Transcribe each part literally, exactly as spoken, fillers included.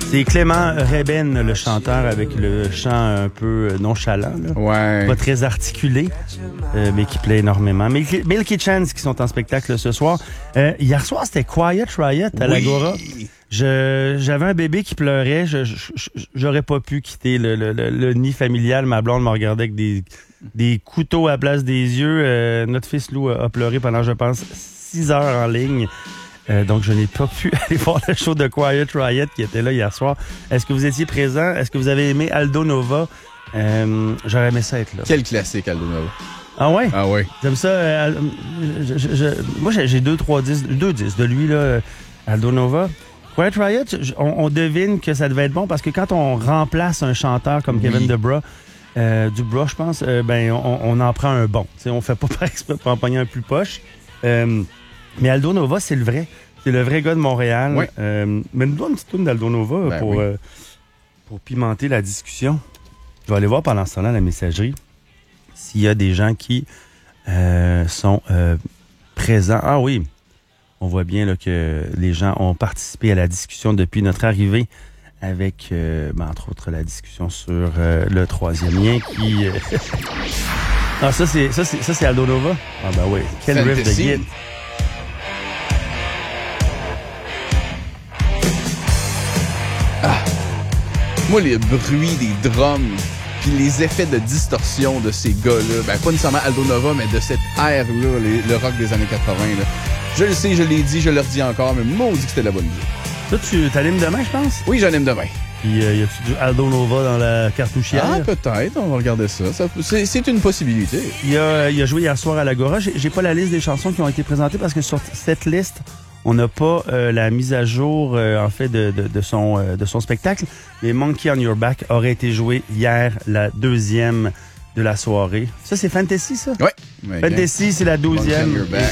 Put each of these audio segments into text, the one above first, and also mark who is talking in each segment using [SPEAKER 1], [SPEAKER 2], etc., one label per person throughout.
[SPEAKER 1] C'est Clément Reben, le chanteur, avec le chant un peu nonchalant, là.
[SPEAKER 2] Ouais.
[SPEAKER 1] Pas très articulé, euh, mais qui plaît énormément. Milky, Milky Chance qui sont en spectacle ce soir. Euh, hier soir, c'était Quiet Riot à l'Agora.
[SPEAKER 2] Oui.
[SPEAKER 1] Je, j'avais un bébé qui pleurait. Je, je, j'aurais pas pu quitter le, le, le, le nid familial. Ma blonde me regardait avec des, des couteaux à la place des yeux. Euh, notre fils Lou a, a pleuré pendant, je pense, six heures en ligne. Euh, donc, je n'ai pas pu aller voir le show de Quiet Riot qui était là hier soir. Est-ce que vous étiez présent? Est-ce que vous avez aimé Aldo Nova? Euh, j'aurais aimé ça être là.
[SPEAKER 2] Quel classique, Aldo Nova.
[SPEAKER 1] Ah ouais?
[SPEAKER 2] Ah ouais.
[SPEAKER 1] J'aime ça. Euh, je, je, je, moi, j'ai, j'ai deux, trois disques, deux disques de lui, là, Aldo Nova. Quiet Riot, on, on devine que ça devait être bon parce que quand on remplace un chanteur comme oui. Kevin Dubras, euh, Dubras, je pense, euh, ben, on, on en prend un bon. T'sais, on fait pas par exprès pour en pogner un plus poche. Euh, Mais Aldo Nova, c'est le vrai. C'est le vrai gars de Montréal.
[SPEAKER 2] Ouais.
[SPEAKER 1] Euh, mais nous donne une petite toune d'Aldo Nova ben pour, oui. euh, pour pimenter la discussion. Je vais aller voir pendant ce temps-là la messagerie s'il y a des gens qui euh, sont euh, présents. Ah oui, on voit bien là, que les gens ont participé à la discussion depuis notre arrivée avec, euh, ben, entre autres, la discussion sur euh, le troisième lien qui... Euh... ah, ça, c'est, ça, c'est, ça, c'est Aldo Nova? Ah ben oui, quel riff de guide.
[SPEAKER 2] Ah. Moi, les bruits des drums puis les effets de distorsion de ces gars-là, ben pas nécessairement Aldo Nova, mais de cette ère-là, les, le rock des années quatre-vingts, là. Je le sais, je l'ai dit, je le redis encore, mais maudit que c'était de la bonne musique.
[SPEAKER 1] Toi, tu t'animes demain, je pense?
[SPEAKER 2] Oui, j'anime demain.
[SPEAKER 1] Puis, euh, y a-tu du Aldo Nova dans la cartouchière?
[SPEAKER 2] Ah, peut-être, on va regarder ça. ça c'est, c'est une possibilité.
[SPEAKER 1] Il a, il a joué hier soir à l'Agora. J'ai, j'ai pas la liste des chansons qui ont été présentées parce que sur cette liste, on n'a pas euh, la mise à jour, euh, en fait, de, de, de, son, euh, de son spectacle. Mais Monkey on Your Back aurait été joué hier, la deuxième de la soirée. Ça, c'est Fantasy, ça?
[SPEAKER 2] Oui.
[SPEAKER 1] Fantasy, c'est la douzième.
[SPEAKER 2] Monkey on Your Back.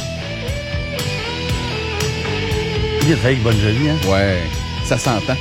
[SPEAKER 1] Il est avec Bon Jovi, hein?
[SPEAKER 2] Ouais, ça s'entend.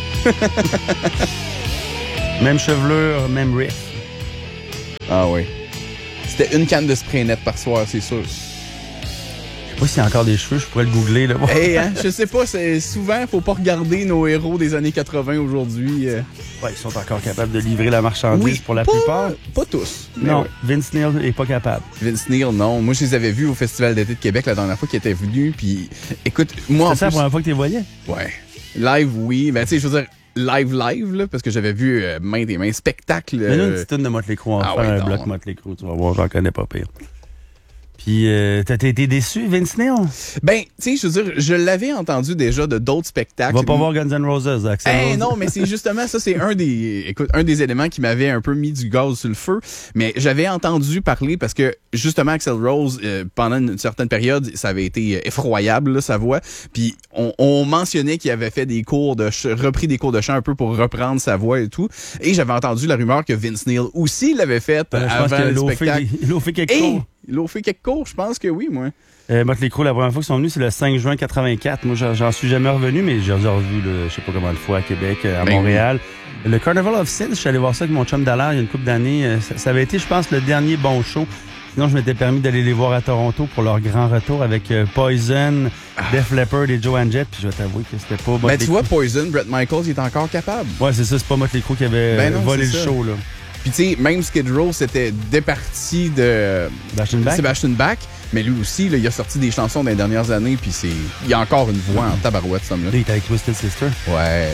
[SPEAKER 1] Même chevelure, même riff.
[SPEAKER 2] Ah oui. C'était une canne de spray net par soir, c'est sûr.
[SPEAKER 1] Je sais pas s'il y a encore des cheveux, je pourrais le googler. Là.
[SPEAKER 2] Hey, hein, je sais pas, c'est souvent, faut pas regarder nos héros des années quatre-vingts aujourd'hui. Euh...
[SPEAKER 1] Ouais, ils sont encore capables de livrer la marchandise oui, pour la
[SPEAKER 2] pas,
[SPEAKER 1] plupart.
[SPEAKER 2] Pas tous.
[SPEAKER 1] Non,
[SPEAKER 2] ouais.
[SPEAKER 1] Vince Neil est pas capable.
[SPEAKER 2] Vince Neil, non. Moi, je les avais vus au Festival d'été de Québec la dernière fois qu'ils étaient venus. Puis, écoute, moi.
[SPEAKER 1] C'est ça plus... la première fois que tu les voyais?
[SPEAKER 2] Ouais. Live, oui. Ben, tu sais, je veux dire, live, live, là, parce que j'avais vu euh, maintes et maints spectacles.
[SPEAKER 1] Mais nous, une petite toune de Motley Crue, on va
[SPEAKER 2] ah,
[SPEAKER 1] faire
[SPEAKER 2] oui,
[SPEAKER 1] un
[SPEAKER 2] non.
[SPEAKER 1] bloc Motley Crue, tu vas voir, j'en connais pas pire. Puis, euh, t'as été déçu, Vince Neil?
[SPEAKER 2] Ben, tu sais, je veux dire, je l'avais entendu déjà de d'autres spectacles.
[SPEAKER 1] On va pas voir Guns N' Roses, Axel
[SPEAKER 2] hey,
[SPEAKER 1] Rose.
[SPEAKER 2] Non, mais c'est justement ça, c'est un des, écoute, un des éléments qui m'avait un peu mis du gaz sur le feu. Mais j'avais entendu parler parce que justement, Axl Rose, euh, pendant une certaine période, ça avait été effroyable, là, sa voix. Puis on, on mentionnait qu'il avait fait des cours de ch- repris des cours de chant un peu pour reprendre sa voix et tout. Et j'avais entendu la rumeur que Vince Neil aussi l'avait fait
[SPEAKER 1] ben,
[SPEAKER 2] avant le spectacle.
[SPEAKER 1] Fait, il a fait quelque chose.
[SPEAKER 2] Il a fait quelques cours, je pense que oui, moi.
[SPEAKER 1] Euh, Motley Crue, la première fois qu'ils sont venus, c'est le cinq juin quatre-vingt-quatre. Moi, j'en, j'en suis jamais revenu, mais j'ai revu, le, je sais pas comment de fois, à Québec, à ben Montréal. Oui. Le Carnival of Sin, je suis allé voir ça avec mon chum Dallaire il y a une couple d'années. Ça, ça avait été, je pense, le dernier bon show. Sinon, je m'étais permis d'aller les voir à Toronto pour leur grand retour avec euh, Poison, ah. Def Leppard et Joan Jett. Puis je vais t'avouer que c'était pas...
[SPEAKER 2] Ben, tu vois, Poison, Bret Michaels, il est encore capable.
[SPEAKER 1] Ouais, c'est ça, c'est pas Motley Crue qui avait ben non, volé le ça. show, là.
[SPEAKER 2] Puis tu sais, même Skid Row, c'était départi de Sebastian Bach, mais lui aussi, là, il a sorti des chansons dans les dernières années, puis c'est, il a encore une voix en tabarouette, ce homme-là.
[SPEAKER 1] Il était avec Twisted Sister.
[SPEAKER 2] Ouais.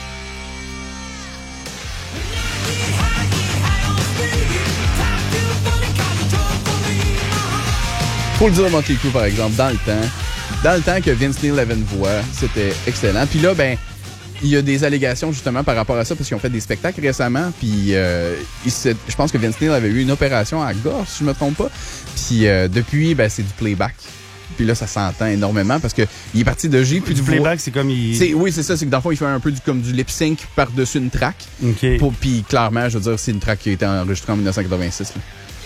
[SPEAKER 2] Faut le dire, Motley Crue, par exemple, dans le temps, dans le temps que Vince Neil avait une voix, c'était excellent. Puis là, ben, il y a des allégations justement par rapport à ça parce qu'ils ont fait des spectacles récemment. Puis euh, il se, je pense que Vince Neil avait eu une opération à la gorge, si je me trompe pas. Puis euh, depuis, ben, c'est du playback. Puis là, ça s'entend énormément parce que il est parti de G. Puis
[SPEAKER 1] du playback, voix. C'est comme il.
[SPEAKER 2] C'est, oui, c'est ça. C'est que dans le fond, il fait un peu du, comme du lip sync par-dessus une track.
[SPEAKER 1] OK.
[SPEAKER 2] Pour, puis clairement, je veux dire, c'est une track qui a été enregistrée en dix-neuf cent quatre-vingt-six. Là.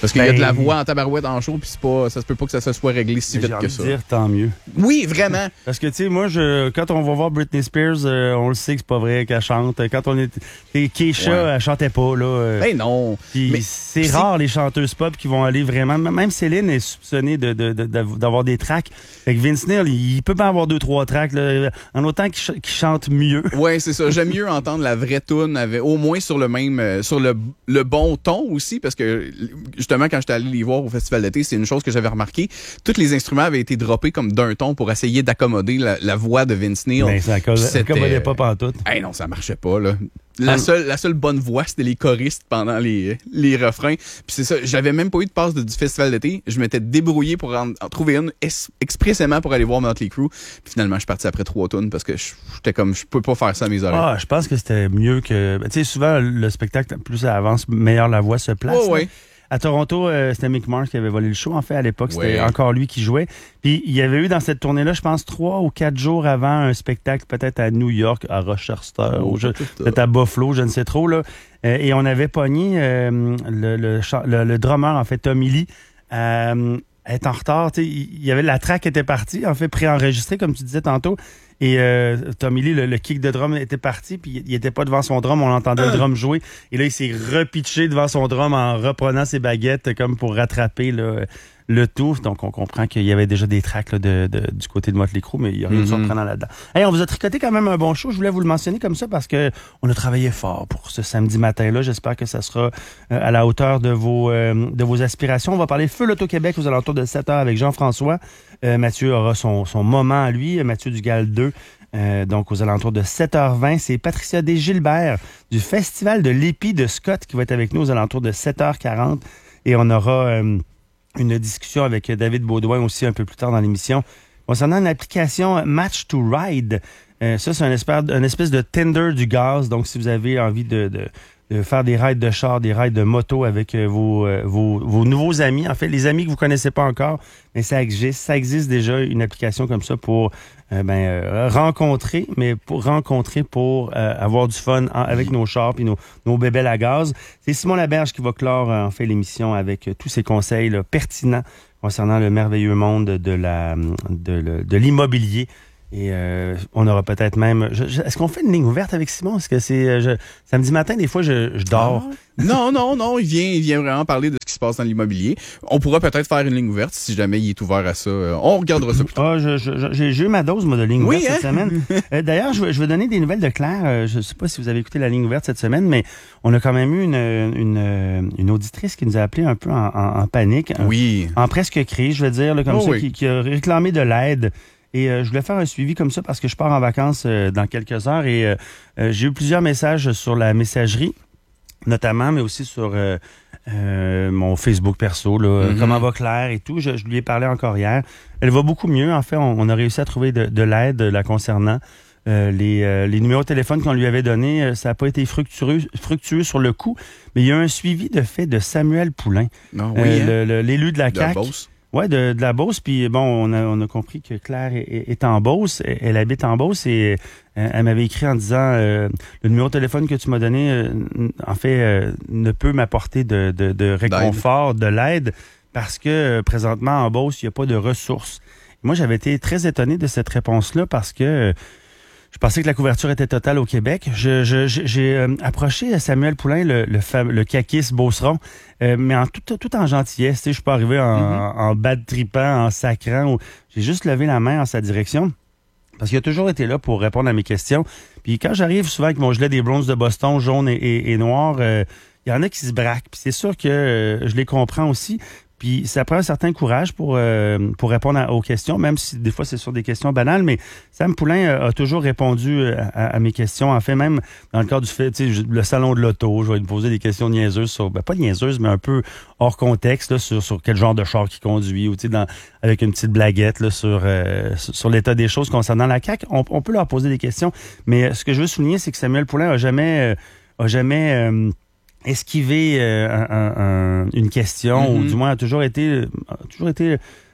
[SPEAKER 2] Parce qu'il ben, y a de la voix en tabarouette en show, puis c'est pas, ça se peut pas que ça se soit réglé si vite que ça.
[SPEAKER 1] J'ai envie de dire, tant mieux.
[SPEAKER 2] Oui, vraiment.
[SPEAKER 1] Parce que, tu sais, moi, je, quand on va voir Britney Spears, euh, on le sait que c'est pas vrai qu'elle chante. Quand on est... Keisha, ouais. elle chantait pas, là. Euh,
[SPEAKER 2] ben non.
[SPEAKER 1] Mais c'est rare, les chanteuses pop qui vont aller vraiment... Même Céline est soupçonnée de, de, de, de, d'avoir des tracks. Fait que Vince Neil, il, il peut pas avoir deux, trois tracks, là, en autant qu'il, ch- qu'il chante mieux.
[SPEAKER 2] Ouais, c'est ça. J'aime mieux entendre la vraie toune, avec, au moins sur le même... Euh, sur le, le bon ton aussi, parce que, justement, quand j'étais allé les voir au Festival d'été, c'est une chose que j'avais remarqué. Tous les instruments avaient été droppés comme d'un ton pour essayer d'accommoder la, la voix de Vince Neil.
[SPEAKER 1] Mais ça accommodait pas pantoute.
[SPEAKER 2] Hey, non, ça marchait pas, là. La seule, la seule bonne voix, c'était les choristes pendant les, les refrains. Puis c'est ça, j'avais même pas eu de passe de, du festival d'été. Je m'étais débrouillé pour en, en trouver une es, expressément pour aller voir Motley Crue. Puis finalement, je suis parti après trois tunes parce que j'étais comme, je peux pas faire ça à mes oreilles.
[SPEAKER 1] Ah, je pense que c'était mieux que... Tu sais, souvent, le spectacle, plus ça avance, meilleure la voix se place.
[SPEAKER 2] Oh, ouais.
[SPEAKER 1] À Toronto, euh, c'était Mick Mars qui avait volé le show. En fait, à l'époque, c'était ouais. encore lui qui jouait. Puis, il y avait eu dans cette tournée-là, je pense, trois ou quatre jours avant un spectacle, peut-être à New York, à Rochester, oh, ou je, peut-être à Buffalo, je ne sais trop, là. Euh, et on avait pogné euh, le, le, le, le drummer, en fait, Tommy Lee, euh, est en retard. Tu sais, il y avait la track qui était partie, en fait, préenregistrée, comme tu disais tantôt. Et euh, Tommy Lee, le, le kick de drum était parti, puis il était pas devant son drum, on entendait le drum jouer. Et là, il s'est repitché devant son drum en reprenant ses baguettes comme pour rattraper là, le tout. Donc, on comprend qu'il y avait déjà des tracks là, de, de, du côté de Motley Crue, mais il y a rien de surprenant là-dedans. Hey, on vous a tricoté quand même un bon show. Je voulais vous le mentionner comme ça parce que on a travaillé fort pour ce samedi matin-là. J'espère que ça sera euh, à la hauteur de vos, euh, de vos aspirations. On va parler Feu l'Auto-Québec aux alentours de sept heures avec Jean-François. Euh, Mathieu aura son, son moment à lui. Mathieu Dugal deux. Euh, donc, aux alentours de sept heures vingt, c'est Patricia Desgilbert du Festival de l'Épi de Scott qui va être avec nous aux alentours de sept heures quarante. Et on aura euh, une discussion avec David Baudouin aussi un peu plus tard dans l'émission concernant une application Match to Ride. Euh, ça, c'est un espèce, un espèce de Tinder du gaz. Donc, si vous avez envie de... de de faire des rides de char, des rides de moto avec euh, vos, euh, vos, vos nouveaux amis. En fait, les amis que vous connaissez pas encore, mais ça existe. Ça existe déjà une application comme ça pour euh, ben, euh, rencontrer, mais pour rencontrer pour euh, avoir du fun en, avec nos chars et nos, nos bébelles à gaz. C'est Simon Laberge qui va clore euh, en fait l'émission avec euh, tous ses conseils là, pertinents concernant le merveilleux monde de la de, de, de l'immobilier. Et euh, on aura peut-être même... Je, je, est-ce qu'on fait une ligne ouverte avec Simon? Est-ce que c'est... Je, samedi matin, des fois, je, je dors.
[SPEAKER 2] Ah, non, non, non. Il vient, il vient vraiment parler de ce qui se passe dans l'immobilier. On pourra peut-être faire une ligne ouverte si jamais il est ouvert à ça. On regardera ça plus tard.
[SPEAKER 1] Ah, je, je, j'ai, j'ai eu ma dose, moi, de ligne
[SPEAKER 2] oui,
[SPEAKER 1] ouverte
[SPEAKER 2] hein?
[SPEAKER 1] cette semaine. euh, d'ailleurs, je, je vais donner des nouvelles de Claire. Euh, je ne sais pas si vous avez écouté la ligne ouverte cette semaine, mais on a quand même eu une, une, une auditrice qui nous a appelé un peu en, en, en panique.
[SPEAKER 2] Oui.
[SPEAKER 1] En, en presque crise, je veux dire, là, comme
[SPEAKER 2] oh,
[SPEAKER 1] ça,
[SPEAKER 2] oui.
[SPEAKER 1] qui, qui a réclamé de l'aide. Et euh, je voulais faire un suivi comme ça parce que je pars en vacances euh, dans quelques heures et euh, euh, j'ai eu plusieurs messages sur la messagerie, notamment, mais aussi sur euh, euh, mon Facebook perso, là, mm-hmm. comment va Claire et tout. Je, je lui ai parlé encore hier. Elle va beaucoup mieux. En fait, on, on a réussi à trouver de, de l'aide la concernant. Euh, les, euh, les numéros de téléphone qu'on lui avait donnés, euh, ça n'a pas été fructueux, fructueux sur le coup, mais il y a un suivi de fait de Samuel Poulain,
[SPEAKER 2] oh, oui,
[SPEAKER 1] euh,
[SPEAKER 2] hein?
[SPEAKER 1] le, le, l'élu de la
[SPEAKER 2] de
[SPEAKER 1] C A Q. Oui, de, de la Beauce. Puis bon, on a, on a compris que Claire est, est en Beauce. Elle, elle habite en Beauce et euh, elle m'avait écrit en disant euh, le numéro de téléphone que tu m'as donné, euh, en fait, euh, ne peut m'apporter de, de, de réconfort, de l'aide, parce que euh, présentement en Beauce, il n'y a pas de ressources. Et moi, j'avais été très étonné de cette réponse-là parce que euh, je pensais que la couverture était totale au Québec. Je, je, j'ai euh, approché Samuel Poulain, le, le, fam- le caquiste beauceron, euh, mais en tout, tout en gentillesse. Tu sais, je suis pas arrivé en, mm-hmm. en bad tripant, en sacrant. Ou... J'ai juste levé la main en sa direction parce qu'il a toujours été là pour répondre à mes questions. Puis quand j'arrive souvent avec mon gilet des Browns de Boston, jaune et, et, et noir, euh, il y en a qui se braquent. Puis c'est sûr que euh, je les comprends aussi. Puis ça prend un certain courage pour euh, pour répondre à, aux questions, même si des fois c'est sur des questions banales, mais Sam Poulain a, a toujours répondu à, à mes questions. En fait, même dans le cadre du fait, tu sais, le salon de l'auto, je vais lui poser des questions niaiseuses sur, ben pas niaiseuses, mais un peu hors contexte, là, sur, sur quel genre de char qu'il conduit, ou tu sais, dans, avec une petite blaguette là, sur, euh, sur l'état des choses concernant la C A Q. On, on peut leur poser des questions, mais ce que je veux souligner, c'est que Samuel Poulain a jamais, euh, a jamais euh, esquiver euh, un, un, une question, mm-hmm. ou du moins a toujours été, a toujours été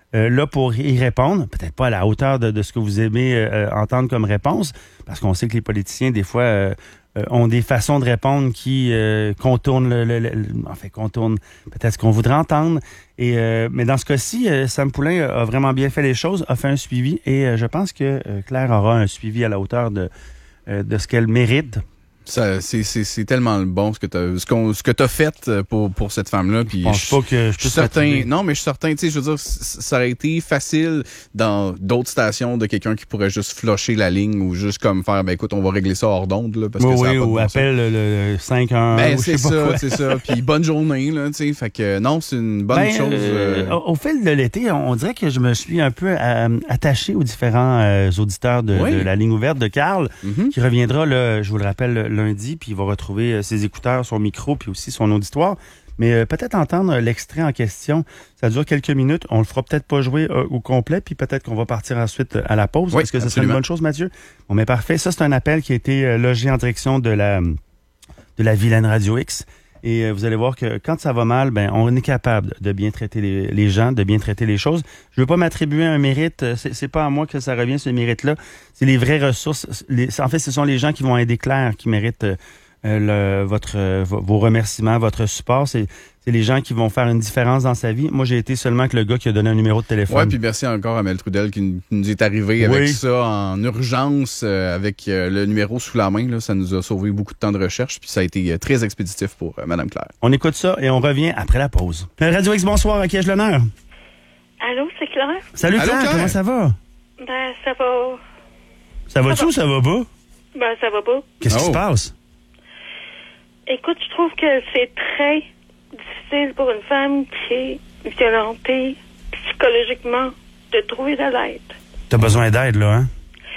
[SPEAKER 1] euh, là pour y répondre, peut-être pas à la hauteur de, de ce que vous aimez euh, entendre comme réponse, parce qu'on sait que les politiciens, des fois, euh, euh, ont des façons de répondre qui euh, contournent le, le, le, en fait, contournent peut-être ce qu'on voudrait entendre. Et euh, mais dans ce cas-ci, euh, Sam Poulin a vraiment bien fait les choses, a fait un suivi, et euh, je pense que euh, Claire aura un suivi à la hauteur de, euh, de ce qu'elle mérite.
[SPEAKER 2] Ça, c'est, c'est, c'est tellement bon ce que t'as, ce qu'on, ce que t'as fait pour, pour cette femme-là. Puis
[SPEAKER 1] je pense
[SPEAKER 2] je,
[SPEAKER 1] pas que je
[SPEAKER 2] suis
[SPEAKER 1] suis
[SPEAKER 2] certain. Non, mais je suis certain, tu sais, je veux dire, ça aurait été facile dans d'autres stations de quelqu'un qui pourrait juste flusher la ligne ou juste comme faire, ben écoute, on va régler ça hors d'onde, là, parce
[SPEAKER 1] oui,
[SPEAKER 2] que ça
[SPEAKER 1] oui,
[SPEAKER 2] a pas de
[SPEAKER 1] ou
[SPEAKER 2] bon
[SPEAKER 1] appelle le, le cinq un un.
[SPEAKER 2] Ben,
[SPEAKER 1] ou
[SPEAKER 2] c'est
[SPEAKER 1] je sais pas
[SPEAKER 2] ça, c'est ça. Puis bonne journée, là, tu sais. Fait que non, c'est une bonne
[SPEAKER 1] ben,
[SPEAKER 2] chose.
[SPEAKER 1] Euh,
[SPEAKER 2] euh...
[SPEAKER 1] Au, au fil de l'été, on, on dirait que je me suis un peu euh, attaché aux différents euh, auditeurs de, oui. de la ligne ouverte de Carl, mm-hmm. qui reviendra, là, je vous le rappelle, lundi, puis il va retrouver euh, ses écouteurs, son micro, puis aussi son auditoire. Mais euh, peut-être entendre l'extrait en question. Ça dure quelques minutes. On le fera peut-être pas jouer euh, au complet, puis peut-être qu'on va partir ensuite à la pause.
[SPEAKER 2] Oui,
[SPEAKER 1] Est-ce que
[SPEAKER 2] absolument.
[SPEAKER 1] Ce serait une bonne chose, Mathieu? Bon, mais parfait. Ça, c'est un appel qui a été euh, logé en direction de la de la Vilaine Radio X. Et euh, vous allez voir que quand ça va mal, ben on est capable de bien traiter les, les gens, de bien traiter les choses. Je veux pas m'attribuer un mérite. C'est, c'est pas à moi que ça revient, ce mérite-là. C'est les vraies ressources. Les, en fait, ce sont les gens qui vont aider Claire qui méritent euh, le, votre, euh, vos remerciements, votre support. C'est, c'est les gens qui vont faire une différence dans sa vie. Moi, j'ai été seulement que le gars qui a donné un numéro de téléphone.
[SPEAKER 2] Ouais, puis merci encore à Mel Trudel qui nous est arrivé avec
[SPEAKER 1] oui.
[SPEAKER 2] ça en urgence, euh, avec euh, le numéro sous la main. Là, ça nous a sauvé beaucoup de temps de recherche, puis ça a été euh, très expéditif pour euh, Mme Claire.
[SPEAKER 1] On écoute ça et on revient après la pause. Radio X, bonsoir. À qui ai-je l'honneur?
[SPEAKER 3] Allô, c'est Claire?
[SPEAKER 1] Salut Claire, Allô, Claire, comment ça va?
[SPEAKER 3] Ben, ça va...
[SPEAKER 1] Ça va-tu ou ça va pas?
[SPEAKER 3] Ben, ça va pas.
[SPEAKER 1] Qu'est-ce
[SPEAKER 2] oh.
[SPEAKER 1] qui se passe?
[SPEAKER 3] Écoute, je trouve que c'est très difficile pour une femme qui est violentée psychologiquement de trouver de l'aide.
[SPEAKER 1] T'as besoin d'aide, là, hein?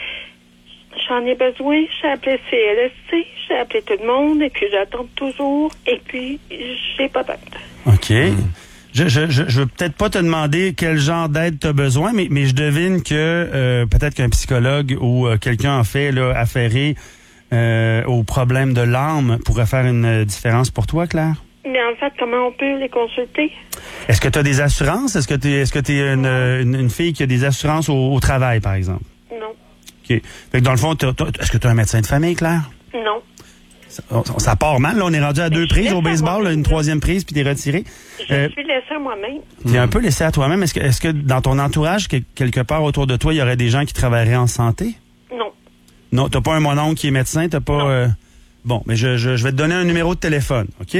[SPEAKER 3] J'en ai besoin. J'ai appelé C L S C, j'ai appelé tout le monde, et puis j'attends toujours, et puis j'ai pas d'aide.
[SPEAKER 1] OK. Mmh. Je, je, je, je veux peut-être pas te demander quel genre d'aide tu as besoin, mais, mais je devine que euh, peut-être qu'un psychologue ou euh, quelqu'un en fait là, affairé euh, au problème de l'âme pourrait faire une différence pour toi, Claire?
[SPEAKER 3] Mais en fait, comment on peut les consulter?
[SPEAKER 1] Est-ce que tu as des assurances? Est-ce que tu es, est-ce que tu es une, une, une fille qui a des assurances au, au travail, par exemple?
[SPEAKER 3] Non.
[SPEAKER 1] OK. Fait que dans le fond, t'as, t'as, est-ce que tu as un médecin de famille, Claire?
[SPEAKER 3] Non.
[SPEAKER 1] Ça, ça part mal, là. On est rendu à deux prises au baseball, là, une troisième prise, puis t'es retiré.
[SPEAKER 3] Je euh, suis laissée à moi-même.
[SPEAKER 1] T'es un peu laissée à toi-même. Est-ce que, est-ce que dans ton entourage, que, quelque part autour de toi, il y aurait des gens qui travailleraient en santé?
[SPEAKER 3] Non.
[SPEAKER 1] Non, t'as pas un mononcle qui est médecin, t'as pas... Euh... Bon, mais je, je, je vais te donner un numéro de téléphone, OK?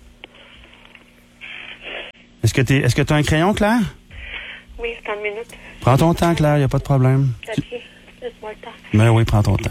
[SPEAKER 1] Est-ce que t'es, est-ce que t'as un crayon, Claire?
[SPEAKER 3] Oui, c'est une minute.
[SPEAKER 1] Prends ton temps, Claire, il n'y a pas de problème.
[SPEAKER 3] Papier, laisse-moi le temps.
[SPEAKER 1] Ben oui, prends ton temps.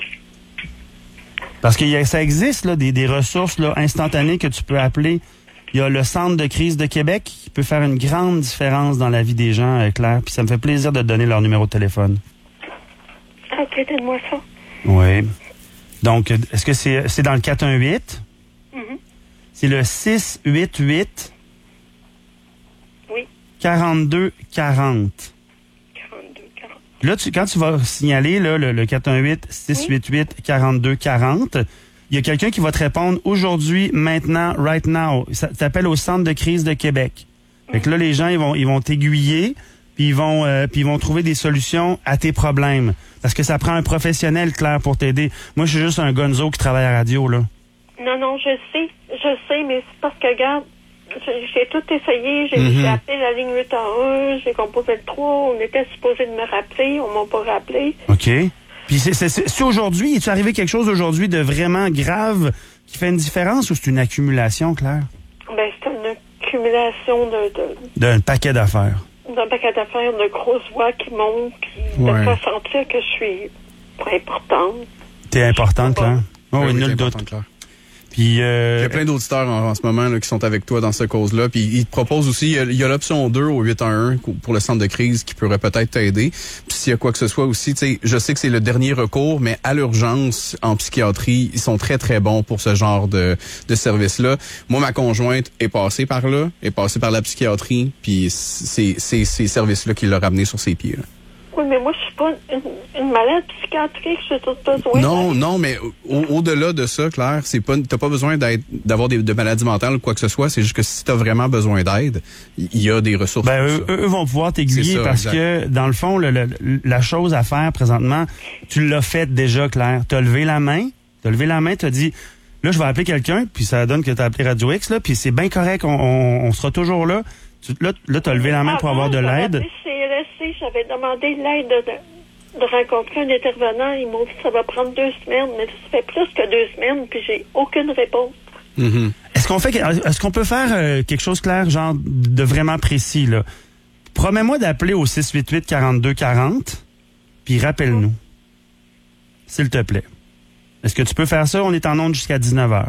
[SPEAKER 1] Parce que y a, ça existe, là, des, des ressources là, instantanées que tu peux appeler. Il y a le Centre de crise de Québec qui peut faire une grande différence dans la vie des gens, euh, Claire. Puis ça me fait plaisir de te donner leur numéro de téléphone.
[SPEAKER 3] OK, donne-moi ça.
[SPEAKER 1] Oui. Donc, est-ce que c'est, c'est dans le quatre un huit?
[SPEAKER 3] Mm-hmm.
[SPEAKER 1] C'est le six huit huit.
[SPEAKER 3] Oui.
[SPEAKER 1] quarante-deux quarante.
[SPEAKER 3] quarante-deux quarante.
[SPEAKER 1] Là, tu, quand tu vas signaler là, le, le quatre un huit six huit huit quarante-deux quarante, il y a quelqu'un qui va te répondre aujourd'hui, maintenant, right now. Ça t'appelle au Centre de crise de Québec. Fait que là, les gens, ils vont, ils vont t'aiguiller, puis ils vont, euh, puis ils vont trouver des solutions à tes problèmes. Parce que ça prend un professionnel, Claire, pour t'aider. Moi, je suis juste un gonzo qui travaille à la radio, là.
[SPEAKER 3] Non, non, je sais, je sais, mais c'est parce que, regarde, j'ai, j'ai tout essayé, j'ai,
[SPEAKER 1] Mm-hmm.
[SPEAKER 3] j'ai appelé la ligne huit un un, j'ai composé le trois, on était supposé de me rappeler, on m'a pas rappelé.
[SPEAKER 1] OK. Puis c'est, c'est, c'est, c'est aujourd'hui, est-tu arrivé quelque chose aujourd'hui de vraiment grave qui fait une différence ou c'est une accumulation, Claire?
[SPEAKER 3] Ben, c'est une accumulation de, de,
[SPEAKER 1] D'un paquet d'affaires.
[SPEAKER 3] d'un paquet d'affaires, de grosses voix qui montent, puis
[SPEAKER 1] Ouais.
[SPEAKER 3] de faire sentir que je suis pas importante.
[SPEAKER 1] T'es importante, Claire? Oh, oui,
[SPEAKER 2] oui,
[SPEAKER 1] nul
[SPEAKER 2] c'est
[SPEAKER 1] doute.
[SPEAKER 2] important, Claire.
[SPEAKER 1] Puis, euh,
[SPEAKER 2] Il y a plein d'auditeurs en, en ce moment là, qui sont avec toi dans cette cause-là. Puis ils te proposent aussi, il y a, il y a l'option deux au huit un un pour le centre de crise qui pourrait peut-être t'aider. Puis s'il y a quoi que ce soit aussi, tu sais, je sais que c'est le dernier recours, mais à l'urgence, en psychiatrie, ils sont très, très bons pour ce genre de, de service-là. Moi, ma conjointe est passée par là, est passée par la psychiatrie, puis c'est, c'est ces services-là qui l'ont ramené sur ses pieds. Là.
[SPEAKER 3] Oui, mais moi, je suis pas une, une malade psychiatrique, j'ai tout besoin.
[SPEAKER 2] Non, non, mais au, au-delà de ça, Claire, c'est pas, t'as pas besoin d'être, d'avoir des de maladies mentales ou quoi que ce soit. C'est juste que si t'as vraiment besoin d'aide, il y a des ressources.
[SPEAKER 1] Ben, eux, eux vont pouvoir t'aiguiller
[SPEAKER 2] ça,
[SPEAKER 1] parce
[SPEAKER 2] exact.
[SPEAKER 1] que, dans le fond, le, le, la chose à faire présentement, tu l'as faite déjà, Claire. T'as levé la main, t'as levé la main, t'as dit, là, je vais appeler quelqu'un, puis ça donne que t'as appelé Radio X, là, puis c'est bien correct, on, on, on sera toujours là. Tu, là, là, t'as levé la main pour avoir de l'aide.
[SPEAKER 3] C L S C, j'avais demandé l'aide de, de, de rencontrer un intervenant. Ils m'ont dit que ça va prendre deux semaines, mais ça fait plus que deux semaines, puis j'ai aucune réponse.
[SPEAKER 2] Mm-hmm.
[SPEAKER 1] Est-ce qu'on fait, est-ce qu'on peut faire euh, quelque chose, Claire, genre de vraiment précis, là? Promets-moi d'appeler au six huit huit, quarante-deux quarante, puis rappelle-nous. S'il te plaît. Est-ce que tu peux faire ça? On est en onde jusqu'à dix-neuf heures.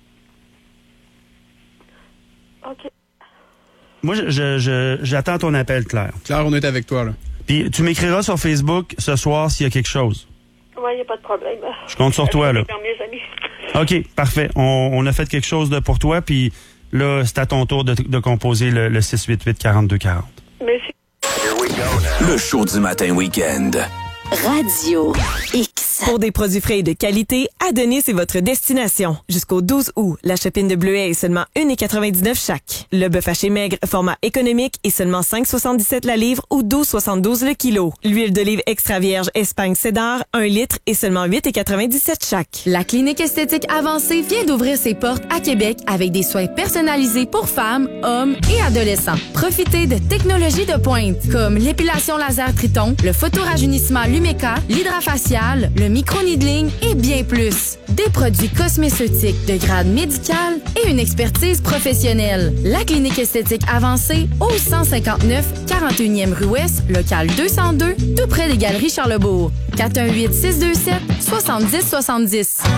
[SPEAKER 3] OK.
[SPEAKER 1] Moi, je, je, je, j'attends ton appel, Claire.
[SPEAKER 2] Claire, on est avec toi, là.
[SPEAKER 1] Puis tu m'écriras sur Facebook ce soir s'il y a quelque chose.
[SPEAKER 3] Oui, il n'y a pas de problème.
[SPEAKER 1] Je compte sur toi, là.
[SPEAKER 3] Dans mes amis.
[SPEAKER 1] OK, parfait. On, on a fait quelque chose de pour toi, puis là, c'est à ton tour de, de composer le, le six huit huit, quarante-deux quarante.
[SPEAKER 3] Merci.
[SPEAKER 4] Le show du matin week-end.
[SPEAKER 5] Radio X.
[SPEAKER 6] Pour des produits frais et de qualité, Adonis est votre destination. Jusqu'au douze août, la chopine de bleuet est seulement un virgule quatre-vingt-dix-neuf chaque. Le bœuf haché maigre, format économique, est seulement cinq virgule soixante-dix-sept la livre ou douze virgule soixante-douze le kilo. L'huile d'olive extra vierge Espagne Cédar, un litre, est seulement huit virgule quatre-vingt-dix-sept chaque.
[SPEAKER 7] La clinique esthétique avancée vient d'ouvrir ses portes à Québec avec des soins personnalisés pour femmes, hommes et adolescents. Profitez de technologies de pointe comme l'épilation laser Triton, le photorajeunissement Lumeka, l'hydrafacial, le micro-needling et bien plus. Des produits cosméceutiques de grade médical et une expertise professionnelle. La clinique esthétique avancée au cent cinquante-neuf quarante et unième rue Ouest, local deux cent deux, tout près des Galeries Charlebourg. quatre un huit, six deux sept, sept zéro six zéro.